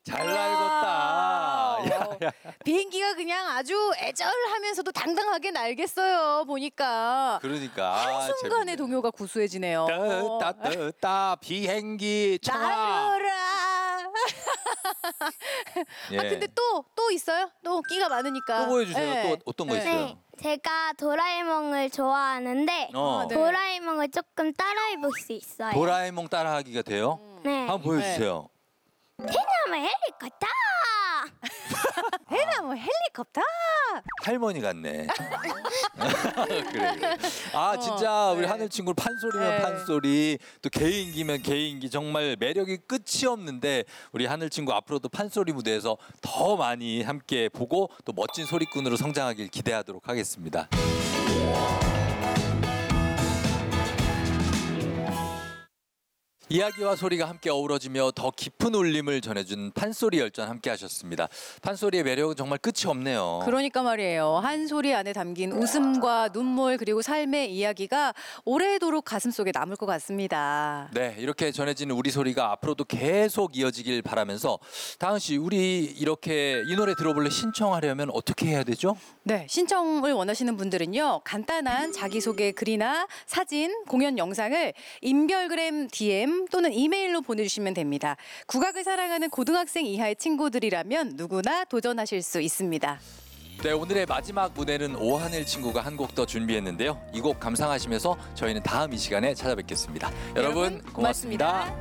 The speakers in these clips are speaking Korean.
잘 날궜다. 비행기가 그냥 아주 애절하면서도 당당하게 날겠어요. 보니까. 그러니까 한순간에 동요가 구수해지네요. 따 비행기 청아. 날아라. 예. 근데 또 있어요? 또 끼가 많으니까. 또 보여주세요. 네. 또 어떤 거 있어요? 네, 제가 도라에몽을 좋아하는데 네. 도라에몽을 조금 따라해볼 수 있어요. 도라에몽 따라하기가 돼요? 네. 한번 보여주세요. 대나무 헬리콥터. 해나무 헬리콥터. 할머니 같네. 그래. 진짜 우리 네. 하늘 친구 판소리면 네. 판소리, 또 개인기면 개인기, 정말 매력이 끝이 없는데 우리 하늘 친구 앞으로도 판소리 무대에서 더 많이 함께 보고 또 멋진 소리꾼으로 성장하길 기대하도록 하겠습니다. 이야기와 소리가 함께 어우러지며 더 깊은 울림을 전해준 판소리 열전 함께 하셨습니다. 판소리의 매력은 정말 끝이 없네요. 그러니까 말이에요. 한 소리 안에 담긴 웃음과 눈물 그리고 삶의 이야기가 오래도록 가슴속에 남을 것 같습니다. 네, 이렇게 전해지는 우리 소리가 앞으로도 계속 이어지길 바라면서 다은 씨, 우리 이렇게 이 노래 들어볼래 신청하려면 어떻게 해야 되죠? 네, 신청을 원하시는 분들은요. 간단한 자기소개 글이나 사진, 공연 영상을 인별그램 DM 또는 이메일로 보내주시면 됩니다. 국악을 사랑하는 고등학생 이하의 친구들이라면 누구나 도전하실 수 있습니다. 네, 오늘의 마지막 무대는 오하늘 친구가 한 곡 더 준비했는데요. 이 곡 감상하시면서 저희는 다음 이 시간에 찾아뵙겠습니다. 여러분 고맙습니다.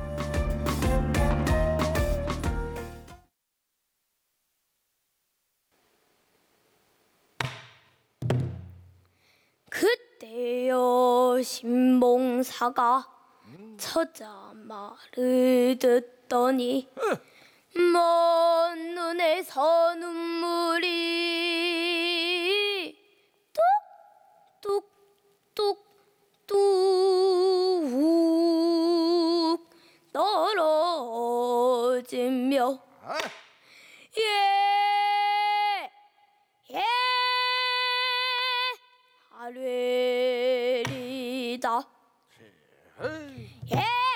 그때여 신봉사가 처자 말을 듣더니 먼 눈에서 눈물이 뚝뚝뚝뚝 떨어지며 하뢰리다.